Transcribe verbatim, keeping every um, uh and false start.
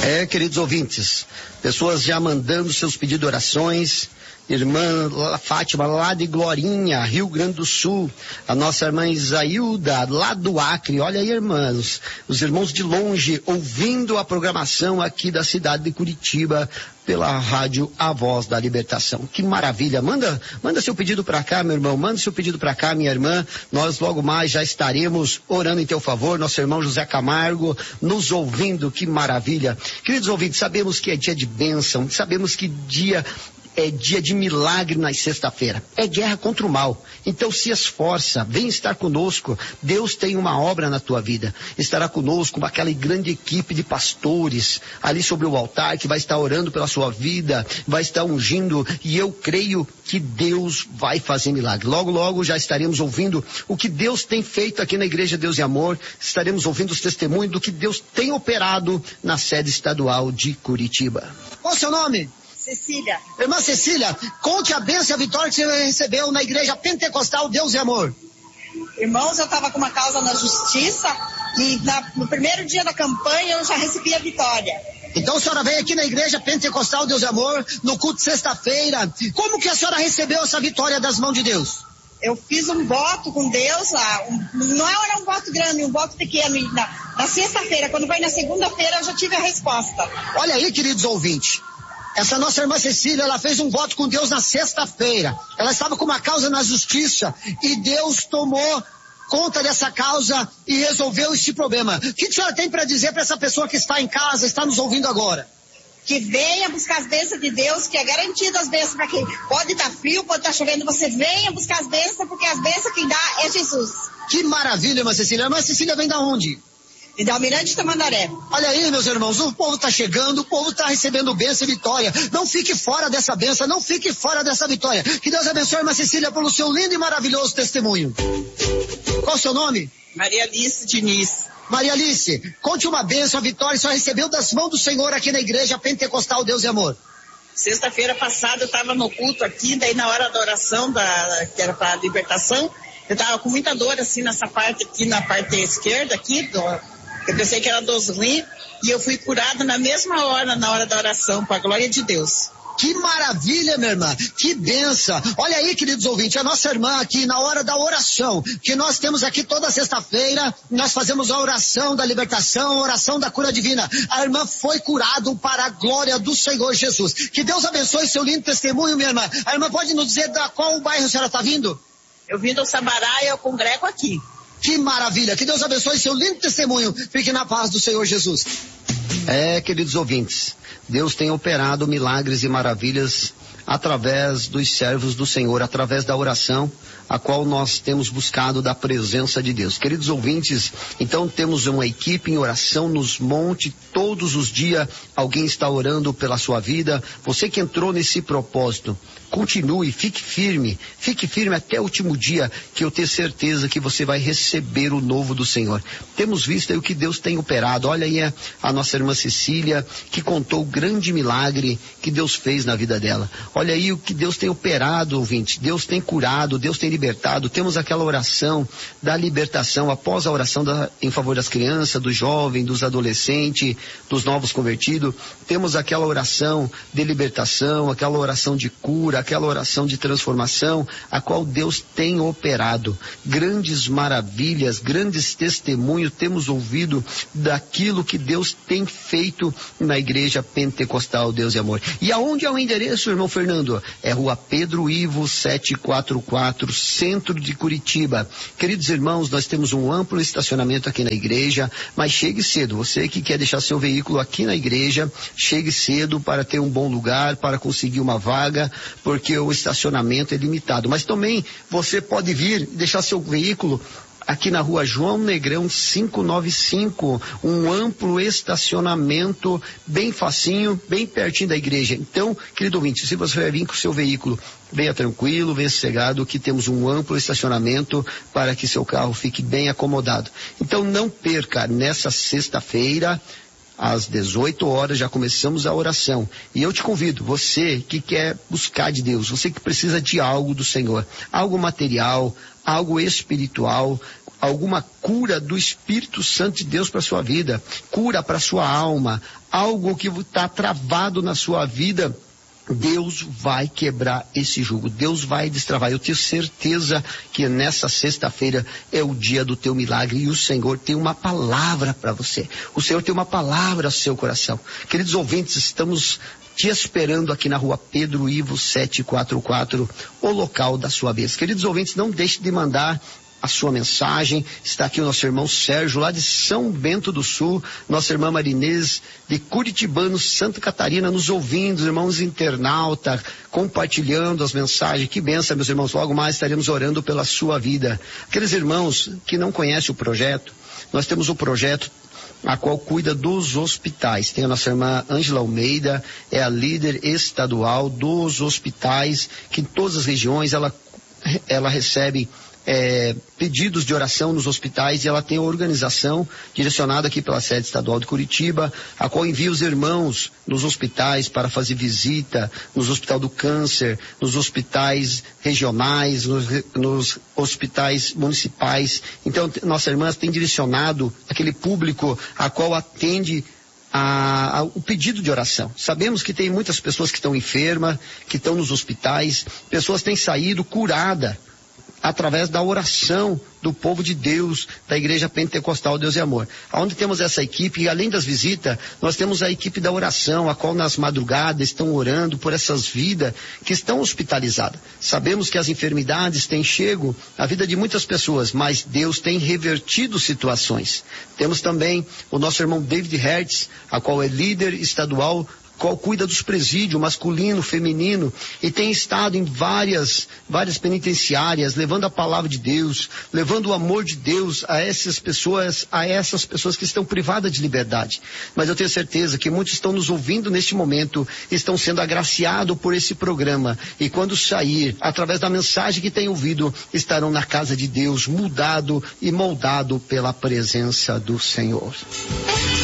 É, queridos ouvintes, pessoas já mandando seus pedidos de orações. Irmã Fátima, lá de Glorinha, Rio Grande do Sul. A nossa irmã Isailda, lá do Acre. Olha aí, irmãos, os irmãos de longe, ouvindo a programação aqui da cidade de Curitiba, pela rádio A Voz da Libertação. Que maravilha. Manda, manda seu pedido para cá, meu irmão. Manda seu pedido para cá, minha irmã. Nós logo mais já estaremos orando em teu favor. Nosso irmão José Camargo nos ouvindo. Que maravilha. Queridos ouvintes, sabemos que é dia de bênção. Sabemos que dia... é dia de milagre na sexta-feira. É guerra contra o mal. Então se esforça, vem estar conosco. Deus tem uma obra na tua vida. Estará conosco com aquela grande equipe de pastores ali sobre o altar que vai estar orando pela sua vida, vai estar ungindo, e eu creio que Deus vai fazer milagre. Logo, logo já estaremos ouvindo o que Deus tem feito aqui na Igreja Deus e Amor. Estaremos ouvindo os testemunhos do que Deus tem operado na sede estadual de Curitiba. Qual o seu nome? Cecília. Irmã Cecília, conte a bênção e a vitória que você recebeu na Igreja Pentecostal Deus e Amor. Irmãos, eu estava com uma causa na justiça e na, no primeiro dia da campanha eu já recebi a vitória. Então a senhora veio aqui na Igreja Pentecostal Deus e Amor, no culto de sexta-feira. Como que a senhora recebeu essa vitória das mãos de Deus? Eu fiz um voto com Deus lá, um, não era um voto grande, um voto pequeno. Na, na sexta-feira, quando foi na segunda-feira, eu já tive a resposta. Olha aí, queridos ouvintes. Essa nossa irmã Cecília, ela fez um voto com Deus na sexta-feira. Ela estava com uma causa na justiça e Deus tomou conta dessa causa e resolveu este problema. O que a senhora tem para dizer para essa pessoa que está em casa, está nos ouvindo agora? Que venha buscar as bênçãos de Deus, que é garantido as bênçãos para quem pode estar frio, pode estar chovendo, você venha buscar as bênçãos, porque as bênçãos quem dá é Jesus. Que maravilha, irmã Cecília. A irmã Cecília vem da onde? E da Almirante Tamandaré. Olha aí, meus irmãos, o povo está chegando, o povo está recebendo bênção e vitória. Não fique fora dessa bênção, não fique fora dessa vitória. Que Deus abençoe a irmã Cecília pelo seu lindo e maravilhoso testemunho. Qual o seu nome? Maria Alice Diniz. Maria Alice, conte uma bênção, a vitória só recebeu das mãos do Senhor aqui na Igreja Pentecostal Deus e Amor. Sexta-feira passada eu estava no culto aqui, daí na hora da oração, da, que era para a libertação, eu estava com muita dor assim nessa parte aqui, na parte esquerda aqui, do, eu pensei que era dos rins, e eu fui curada na mesma hora, na hora da oração, para a glória de Deus. Que maravilha, minha irmã, que benção. Olha aí, queridos ouvintes, a nossa irmã aqui na hora da oração, que nós temos aqui toda sexta-feira, nós fazemos a oração da libertação, a oração da cura divina. A irmã foi curada para a glória do Senhor Jesus. Que Deus abençoe seu lindo testemunho, minha irmã. A irmã pode nos dizer da qual bairro a senhora está vindo? Eu vim do Sabará e eu congrego aqui. Que maravilha, que Deus abençoe seu lindo testemunho. Fique na paz do Senhor Jesus. É, queridos ouvintes, Deus tem operado milagres e maravilhas através dos servos do Senhor, através da oração, a qual nós temos buscado da presença de Deus. Queridos ouvintes, então temos uma equipe em oração nos montes, todos os dias alguém está orando pela sua vida. Você que entrou nesse propósito, continue, fique firme, fique firme até o último dia, que eu tenho certeza que você vai receber o novo do Senhor. Temos visto aí o que Deus tem operado. Olha aí a, a nossa irmã Cecília, que contou o grande milagre que Deus fez na vida dela. Olha aí o que Deus tem operado, ouvinte. Deus tem curado, Deus tem libertado. Temos aquela oração da libertação, após a oração da, em favor das crianças, dos jovens, dos adolescentes, dos novos convertidos. Temos aquela oração de libertação, aquela oração de cura, aquela oração de transformação, a qual Deus tem operado. Grandes maravilhas, grandes testemunhos temos ouvido daquilo que Deus tem feito na Igreja Pentecostal Deus e Amor. E aonde é o endereço, irmão Fernando? É Rua Pedro Ivo setecentos e quarenta e quatro, centro de Curitiba. Queridos irmãos, nós temos um amplo estacionamento aqui na igreja, mas chegue cedo. Você que quer deixar seu veículo aqui na igreja, chegue cedo para ter um bom lugar, para conseguir uma vaga, porque o estacionamento é limitado. Mas também você pode vir e deixar seu veículo aqui na Rua João Negrão quinhentos e noventa e cinco, um amplo estacionamento, bem facinho, bem pertinho da igreja. Então, querido ouvinte, se você vai vir com o seu veículo, venha tranquilo, venha sossegado, que temos um amplo estacionamento para que seu carro fique bem acomodado. Então, não perca, nessa sexta-feira, às dezoito horas, já começamos a oração. E eu te convido, você que quer buscar de Deus, você que precisa de algo do Senhor, algo material, algo espiritual, alguma cura do Espírito Santo de Deus para sua vida, cura para sua alma, algo que está travado na sua vida, Deus vai quebrar esse jugo, Deus vai destravar. Eu tenho certeza que nessa sexta-feira é o dia do teu milagre e o Senhor tem uma palavra para você. O Senhor tem uma palavra ao seu coração. Queridos ouvintes, estamos te esperando aqui na rua Pedro Ivo setecentos e quarenta e quatro, o local da sua vez. Queridos ouvintes, não deixe de mandar a sua mensagem. Está aqui o nosso irmão Sérgio, lá de São Bento do Sul, nossa irmã Marinês, de Curitibano, Santa Catarina, nos ouvindo, irmãos internautas, compartilhando as mensagens. Que bênção, meus irmãos, logo mais estaremos orando pela sua vida. Aqueles irmãos que não conhecem o projeto, nós temos o projeto a qual cuida dos hospitais. Tem a nossa irmã Ângela Almeida, é a líder estadual dos hospitais, que em todas as regiões ela, ela recebe É, pedidos de oração nos hospitais, e ela tem a organização direcionada aqui pela sede estadual de Curitiba, a qual envia os irmãos nos hospitais para fazer visita, nos hospitais do câncer, nos hospitais regionais, nos, nos hospitais municipais. Então, nossa irmã tem direcionado aquele público a qual atende A, a, o pedido de oração. Sabemos que tem muitas pessoas que estão enfermas, que estão nos hospitais, pessoas têm saído curadas através da oração do povo de Deus, da Igreja Pentecostal Deus e Amor. Onde temos essa equipe, e além das visitas, nós temos a equipe da oração, a qual nas madrugadas estão orando por essas vidas que estão hospitalizadas. Sabemos que as enfermidades têm chego à vida de muitas pessoas, mas Deus tem revertido situações. Temos também o nosso irmão David Hertz, a qual é líder estadual, qual cuida dos presídios, masculino, feminino, e tem estado em várias, várias penitenciárias, levando a palavra de Deus, levando o amor de Deus a essas pessoas, a essas pessoas que estão privadas de liberdade. Mas eu tenho certeza que muitos estão nos ouvindo neste momento, estão sendo agraciados por esse programa, e quando sair, através da mensagem que têm ouvido, estarão na casa de Deus, mudado e moldado pela presença do Senhor.